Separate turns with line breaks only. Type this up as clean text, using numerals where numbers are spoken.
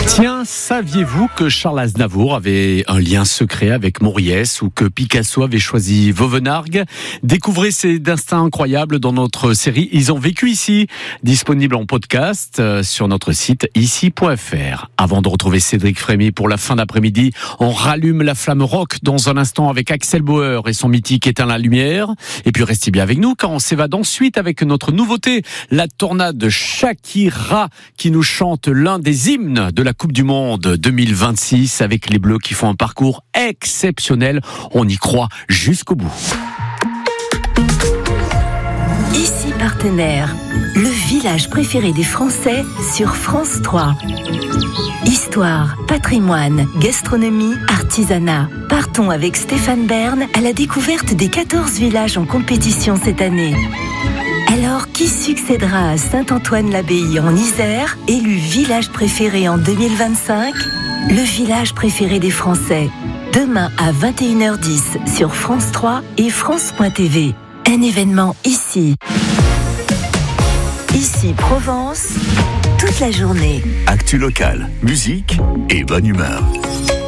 Tiens, saviez-vous que Charles Aznavour avait un lien secret avec Mauriès ou que Picasso avait choisi Vauvenargues? Découvrez ces destins incroyables dans notre série Ils ont vécu ici, disponible en podcast sur notre site ici.fr. Avant de retrouver Cédric Frémy pour la fin d'après-midi, on rallume la flamme rock dans un instant avec Axel Bauer et son mythique Éteins la lumière. Et puis restez bien avec nous car on s'évade ensuite avec notre nouveauté, la tornade de Shakira qui nous chante l'un des hymnes de la Coupe du Monde 2026 avec les Bleus qui font un parcours exceptionnel. On y croit jusqu'au bout.
Ici partenaire, le village préféré des Français sur France 3. Histoire, patrimoine, gastronomie, artisanat. Partons avec Stéphane Bern à la découverte des 14 villages en compétition cette année. Alors, qui succédera à Saint-Antoine-l'Abbaye en Isère, élu village préféré en 2025 ? Le village préféré des Français. Demain à 21h10 sur France 3 et France.tv. Un événement ici. Ici Provence, toute la journée.
Actu locale, musique et bonne humeur.